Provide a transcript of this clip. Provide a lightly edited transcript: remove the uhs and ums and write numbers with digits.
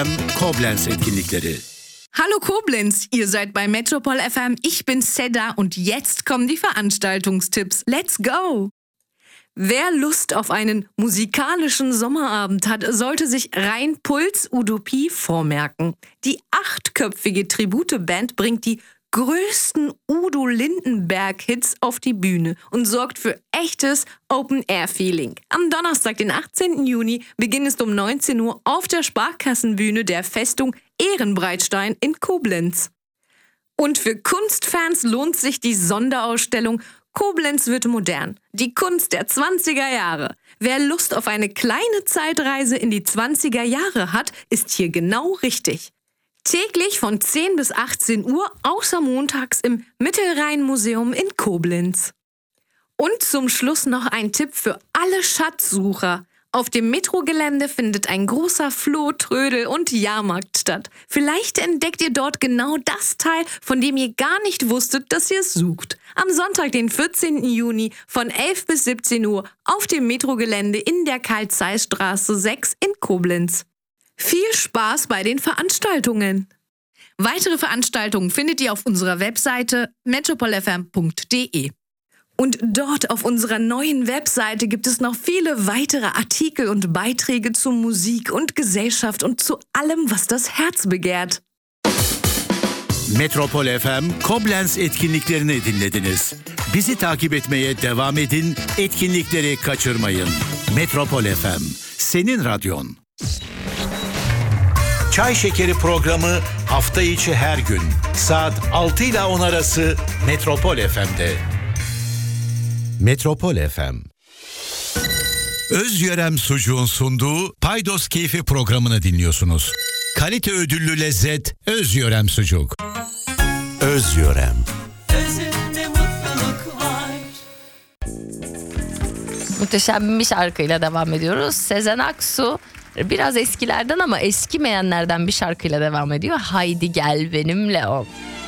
Koblenz etkinlikleri. Hallo Koblenz, ihr seid bei Metropol FM, ich bin Seda und jetzt kommen die Veranstaltungstipps. Let's go! Wer Lust auf einen musikalischen Sommerabend hat, sollte sich rein Puls Utopie vormerken. Die 8-köpfige Tribute-Band bringt die größten Udo Lindenberg-Hits auf die Bühne und sorgt für echtes Open-Air-Feeling. Am Donnerstag, den 18. Juni, beginnt es um 19 Uhr auf der Sparkassenbühne der Festung Ehrenbreitstein in Koblenz. Und für Kunstfans lohnt sich die Sonderausstellung Koblenz wird modern. Die Kunst der 20er Jahre. Wer Lust auf eine kleine Zeitreise in die 20er Jahre hat, ist hier genau richtig. Täglich von 10 bis 18 Uhr, außer montags im Mittelrhein-Museum in Koblenz. Und zum Schluss noch ein Tipp für alle Schatzsucher. Auf dem Metrogelände findet ein großer Floh-, Trödel- und Jahrmarkt statt. Vielleicht entdeckt ihr dort genau das Teil, von dem ihr gar nicht wusstet, dass ihr es sucht. Am Sonntag, den 14. Juni von 11 bis 17 Uhr auf dem Metrogelände in der Karl-Zeiss-Straße 6 in Koblenz. Viel Spaß bei den Veranstaltungen! Weitere Veranstaltungen findet ihr auf unserer Webseite metropolfm.de. Und dort auf unserer neuen Webseite gibt es noch viele weitere Artikel und Beiträge zu Musik und Gesellschaft und zu allem, was das Herz begehrt. Metropol FM Koblenz etkinliklerini dinlediniz. Bizi takip etmeye devam edin, etkinlikleri kaçırmayın. Metropol FM, senin radyon. Çay Şekeri programı hafta içi her gün saat 6 ile 10 arası Metropol FM'de. Metropol FM. Özyörem Sucuğun sunduğu Paydos Keyfi programını dinliyorsunuz. Kalite ödüllü lezzet Özyörem Sucuk. Özyörem. Özünde mutluluk var. Muhteşem bir şarkıyla devam ediyoruz. Sezen Aksu biraz eskilerden ama eskimeyenlerden bir şarkıyla devam ediyor. Haydi gel benimle ol.